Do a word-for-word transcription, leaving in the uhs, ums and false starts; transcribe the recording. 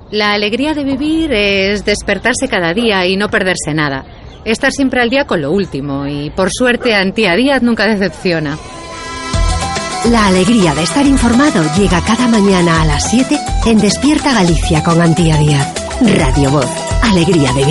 La alegría de vivir es despertarse cada día y no perderse nada. Estar siempre al día con lo último y, por suerte, Antía Díaz nunca decepciona. La alegría de estar informado llega cada mañana a las siete en Despierta Galicia con Antía Díaz. Radio Voz. Alegría de vivir.